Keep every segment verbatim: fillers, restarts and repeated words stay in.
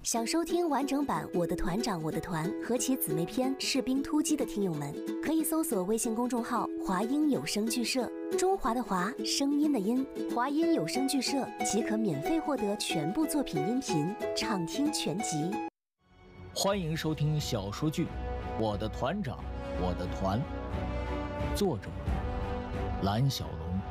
想收听完整版《我的团长我的团》和其姊妹篇《士兵突击》的听友们，可以搜索微信公众号“华音有声剧社”，中华的华，声音的音，华音有声剧社即可免费获得全部作品音频，畅听全集。 欢迎收听小说剧《我的团长我的团》，作者蓝小龙。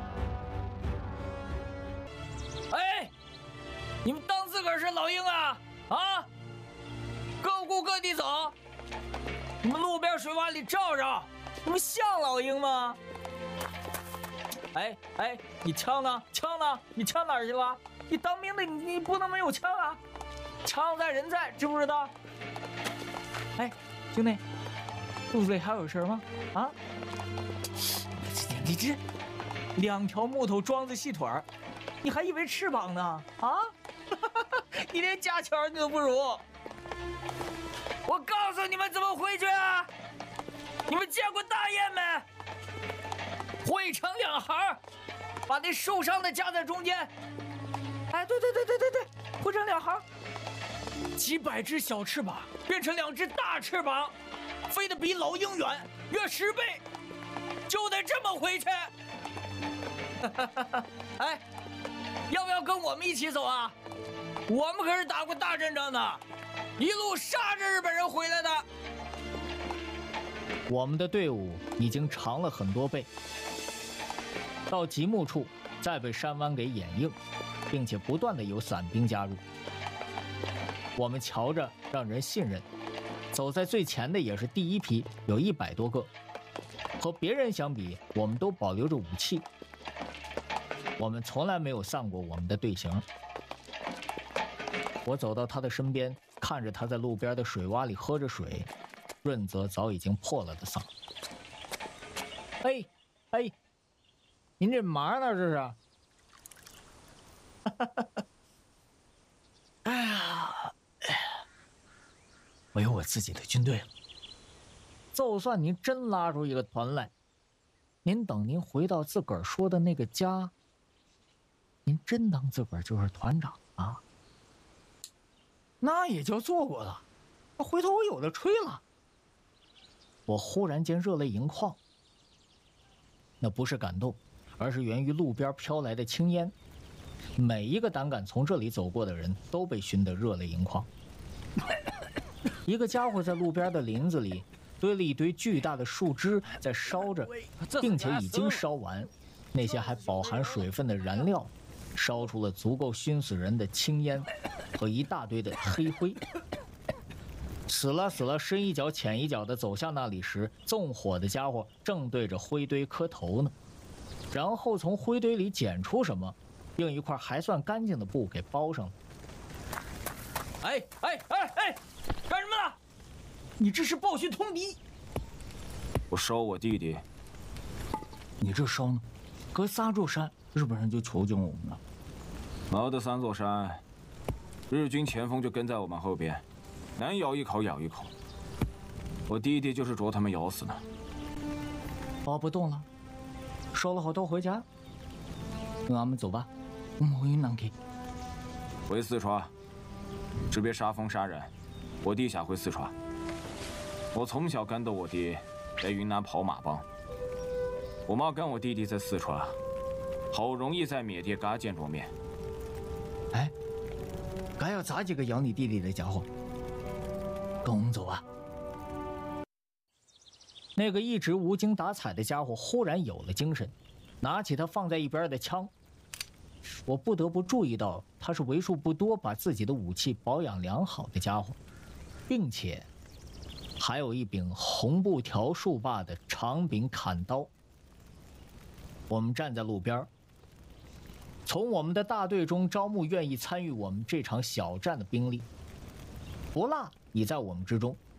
哎，你们当自个儿是老鹰啊？啊！各顾各地走，你们路边水洼里照照，你们像老鹰吗？哎哎，你枪呢？枪呢？你枪哪儿去了？你当兵的，你你不能没有枪啊！枪在人在，知不知道？哎，兄弟，肚子里还有事吗？啊？你这两条木头桩子细腿儿，你还以为翅膀呢？啊？你连家巧你都不如！我告诉你们怎么回去啊！你们见过大雁没？汇成两行，把那受伤的夹在中间。哎，对对对对对对，汇成两行。几百只小翅膀变成两只大翅膀，飞得比老鹰远，远十倍，就得这么回去。哎，要不要跟我们一起走啊？我们可是打过大阵仗的，一路杀着日本人回来的。 我们的队伍已经长了很多倍，到极目处再被山湾给掩映，并且不断的有散兵加入。我们瞧着让人信任，走在最前的也是第一批，有一百多个。和别人相比，我们都保留着武器。我们从来没有丧过我们的队形。我走到他的身边，看着他在路边的水洼里喝着水，润泽早已经破了的嗓。哎哎，您这嘛呢？这是？ 哎呀，我有我自己的军队了。 就算您真拉出一个团来，您等您回到自个儿说的那个家，您真当自个儿就是团长啊？ 那也叫做过了，回头我有的吹了。 我忽然间热泪盈眶，那不是感动，而是源于路边飘来的青烟。每一个胆敢从这里走过的人都被熏得热泪盈眶。一个家伙在路边的林子里堆了一堆巨大的树枝在烧着，并且已经烧完，那些还饱含水分的燃料烧出了足够熏死人的青烟和一大堆的黑灰。死了死了，深一脚浅一脚地走向那里时，纵火的家伙正对着灰堆磕头呢，然后从灰堆里捡出什么，用一块还算干净的布给包上了。 哎哎哎哎，干什么呢？你这是报讯通敌！ 我烧我弟弟。 你这烧呢？隔三座山，日本人就囚禁我们了。 毛的三座山，日军前锋就跟在我们后边，能咬一口咬一口。我弟弟就是啄他们咬死的。 包不动了，烧了好都回家。跟俺们走吧，我们回云南去。 回四川，只别杀疯杀人。我弟想回四川。我从小跟着我弟在云南跑马帮。我妈跟我弟弟在四川，好容易在缅甸嘎见着面。 哎，该要咋几个咬你弟弟的家伙？跟我们走吧。 那个一直无精打采的家伙忽然有了精神，拿起他放在一边的枪。我不得不注意到，他是为数不多把自己的武器保养良好的家伙，并且还有一柄红布条树把的长柄砍刀。我们站在路边，从我们的大队中招募愿意参与我们这场小战的兵力。不辣已在我们之中，